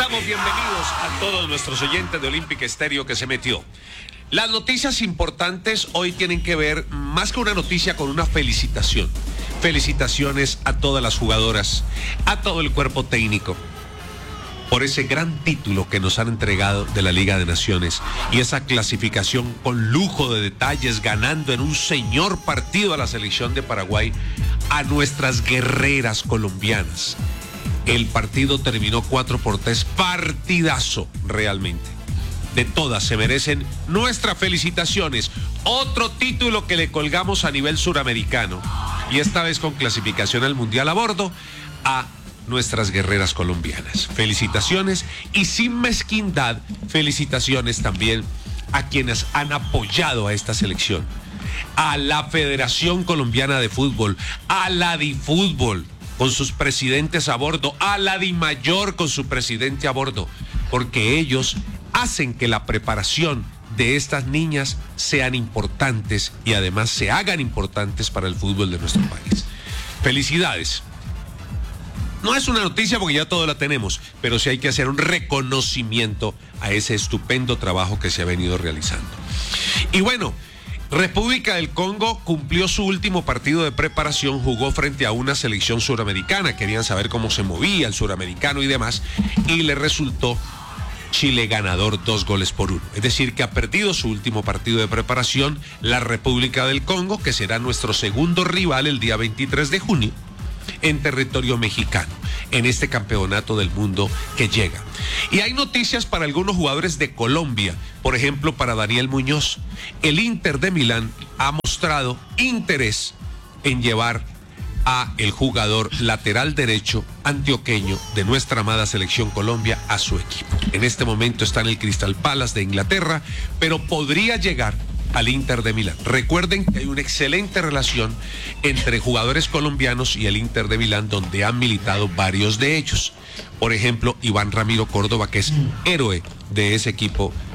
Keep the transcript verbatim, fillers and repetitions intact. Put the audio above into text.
estamos? Bienvenidos a todos nuestros oyentes de Olímpica Estéreo que se metió. Las noticias importantes hoy tienen que ver más que una noticia con una felicitación. Felicitaciones a todas las jugadoras, a todo el cuerpo técnico, por ese gran título que nos han entregado de la Liga de Naciones y esa clasificación con lujo de detalles, ganando en un señor partido a la selección de Paraguay, a nuestras guerreras colombianas. El partido terminó cuatro por tres, partidazo realmente. De todas se merecen nuestras felicitaciones. Otro título que le colgamos a nivel suramericano y esta vez con clasificación al Mundial a bordo a nuestras guerreras colombianas. Felicitaciones y sin mezquindad, felicitaciones también a quienes han apoyado a esta selección, a la Federación Colombiana de Fútbol, a la DiFútbol con sus presidentes a bordo, a la DiMayor con su presidente a bordo, porque ellos hacen que la preparación de estas niñas sean importantes y además se hagan importantes para el fútbol de nuestro país. Felicidades. No es una noticia porque ya todo la tenemos, pero sí hay que hacer un reconocimiento a ese estupendo trabajo que se ha venido realizando. Y bueno, República del Congo cumplió su último partido de preparación, jugó frente a una selección suramericana, querían saber cómo se movía el suramericano y demás, y le resultó Chile ganador dos goles por uno. Es decir, que ha perdido su último partido de preparación la República del Congo, que será nuestro segundo rival el día veintitrés de junio en territorio mexicano, en este campeonato del mundo que llega. Y hay noticias para algunos jugadores de Colombia, por ejemplo para Daniel Muñoz. El Inter de Milán ha mostrado interés en llevar a el jugador lateral derecho antioqueño de nuestra amada selección Colombia a su equipo. En este momento está en el Crystal Palace de Inglaterra, pero podría llegar al Inter de Milán. Recuerden que hay una excelente relación entre jugadores colombianos y el Inter de Milán, donde han militado varios de ellos. Por ejemplo, Iván Ramiro Córdoba, que es héroe de ese equipo